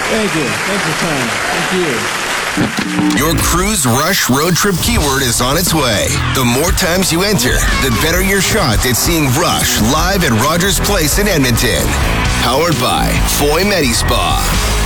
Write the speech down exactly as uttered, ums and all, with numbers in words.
Thank you. Thanks for trying. Thank you. Your Cruise Rush road trip keyword is on its way. The more times you enter, the better your shot at seeing Rush live at Rogers Place in Edmonton. Powered by Foy Medi Spa.